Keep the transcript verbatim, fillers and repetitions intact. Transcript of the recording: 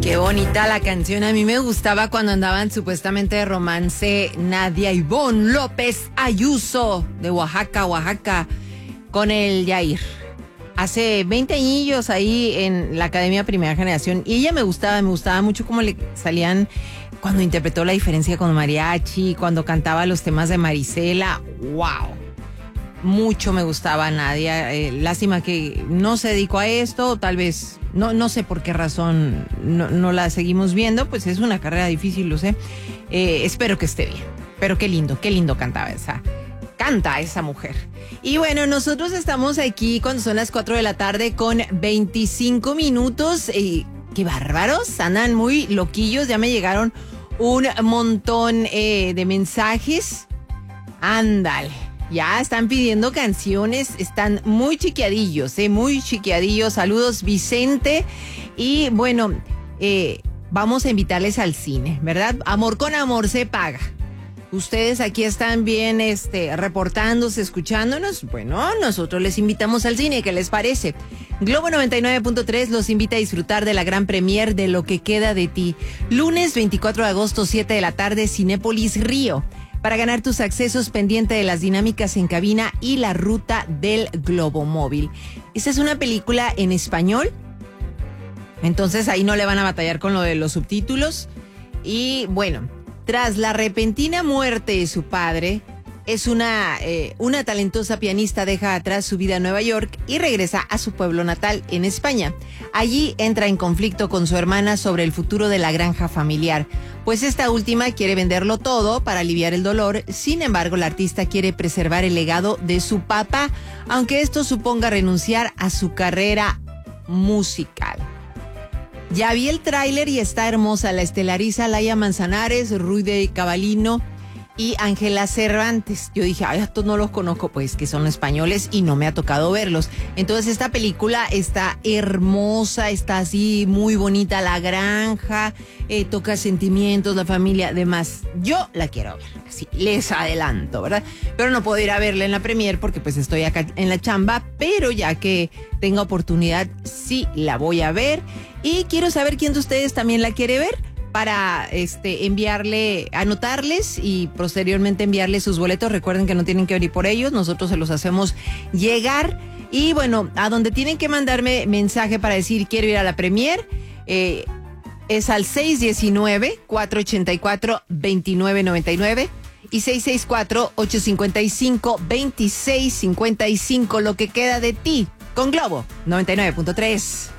Qué bonita la canción. A mí me gustaba cuando andaban supuestamente de romance Nadia Ivonne López Ayuso de Oaxaca, Oaxaca, con el Yair. Hace veinte añillos ahí en la Academia Primera Generación. Y ella me gustaba, me gustaba mucho cómo le salían cuando interpretó La Diferencia con mariachi, cuando cantaba los temas de Marisela. ¡Wow! Mucho me gustaba Nadia, eh, lástima que no se dedicó a esto, tal vez, no, no sé por qué razón no, no la seguimos viendo, pues es una carrera difícil, lo sé, eh, espero que esté bien, pero qué lindo, qué lindo cantaba esa, canta esa mujer. Y bueno, nosotros estamos aquí cuando son las cuatro de la tarde con veinticinco minutos, y qué bárbaros, andan muy loquillos, ya me llegaron un montón eh, de mensajes, ándale. Ya están pidiendo canciones, están muy chiquiadillos, ¿eh? Muy chiquiadillos. Saludos, Vicente. Y bueno, eh, vamos a invitarles al cine, ¿verdad? Amor con amor se paga. Ustedes aquí están bien este, reportándose, escuchándonos. Bueno, nosotros les invitamos al cine, ¿qué les parece? Globo noventa y nueve punto tres los invita a disfrutar de la gran premier de Lo que queda de ti. Lunes veinticuatro de agosto, siete de la tarde, Cinépolis Río. Para ganar tus accesos, pendiente de las dinámicas en cabina y la ruta del Globo Móvil. Esta es una película en español, entonces ahí no le van a batallar con lo de los subtítulos. Y bueno, tras la repentina muerte de su padre, es una, eh, una talentosa pianista deja atrás su vida en Nueva York y regresa a su pueblo natal en España. Allí entra en conflicto con su hermana sobre el futuro de la granja familiar, pues esta última quiere venderlo todo para aliviar el dolor. Sin embargo, la artista quiere preservar el legado de su papá, aunque esto suponga renunciar a su carrera musical. Ya vi el tráiler y está hermosa. La estelariza Laia Manzanares, Ruy de Cavalino y Ángela Cervantes. Yo dije, ay, estos no los conozco, pues que son españoles y no me ha tocado verlos. Entonces esta película está hermosa, está así muy bonita, la granja, eh, toca sentimientos, la familia, demás. Yo la quiero ver, así les adelanto, ¿verdad? Pero no puedo ir a verla en la premier porque pues estoy acá en la chamba, pero ya que tenga oportunidad, sí la voy a ver. Y quiero saber quién de ustedes también la quiere ver, para este enviarle, anotarles y posteriormente enviarles sus boletos. Recuerden que no tienen que venir por ellos, nosotros se los hacemos llegar. Y bueno, a donde tienen que mandarme mensaje para decir quiero ir a la premier, eh, es al seis uno nueve, cuatro ocho cuatro, dos nueve nueve nueve y seis seis cuatro, ocho cinco cinco, dos seis cinco cinco, lo que queda de ti, con Globo noventa y nueve punto tres.